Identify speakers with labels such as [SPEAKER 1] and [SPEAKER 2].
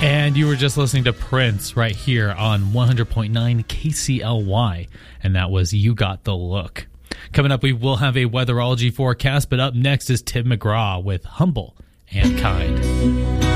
[SPEAKER 1] And you were just listening to Prince right here on 100.9 KCLY, and that was You Got the Look. Coming up, we will have a weatherology forecast, but up next is Tim McGraw with Humble and Kind.